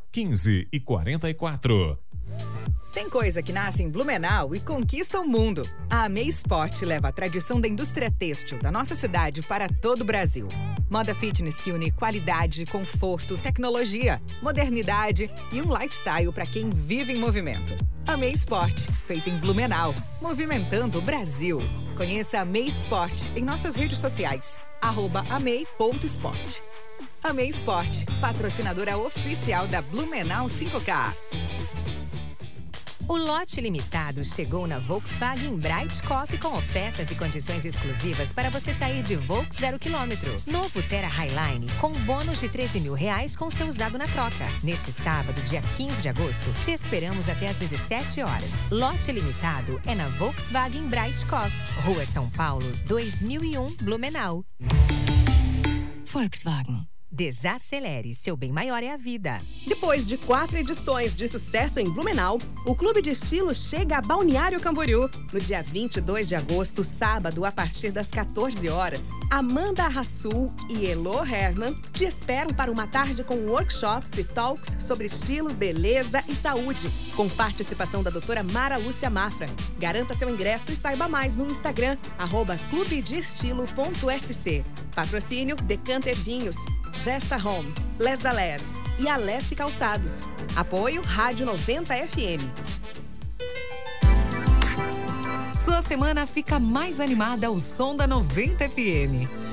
15 e 44. Tem coisa que nasce em Blumenau e conquista o mundo. A Amei Sport leva a tradição da indústria têxtil da nossa cidade para todo o Brasil. Moda fitness que une qualidade, conforto, tecnologia, modernidade e um lifestyle para quem vive em movimento. Amei Sport, feita em Blumenau, movimentando o Brasil. Conheça a Amei Sport em nossas redes sociais, @amei.sport. Amei Sport, patrocinadora oficial da Blumenau 5K. O lote limitado chegou na Volkswagen Bright Coffee com ofertas e condições exclusivas para você sair de Volks 0 km. Novo Terra Highline com bônus de R$13.000 com seu usado na troca. Neste sábado, dia 15 de agosto, te esperamos até às 17 horas. Lote limitado é na Volkswagen Bright Coffee, Rua São Paulo, 2001, Blumenau. Volkswagen. Desacelere, seu bem maior é a vida. Depois de 4 edições de sucesso em Blumenau, o Clube de Estilo chega a Balneário Camboriú. No dia 22 de agosto, sábado, a partir das 14 horas, Amanda Rassul e Elo Herman te esperam para uma tarde com workshops e talks sobre estilo, beleza e saúde, com participação da doutora Mara Lúcia Mafra. Garanta seu ingresso e saiba mais no Instagram, @clubedeestilo.sc. Patrocínio Decanter Vinhos, Vesta Home, Les Alés e Alessi Calçados. Apoio Rádio 90 FM. Sua semana fica mais animada ao som da 90 FM.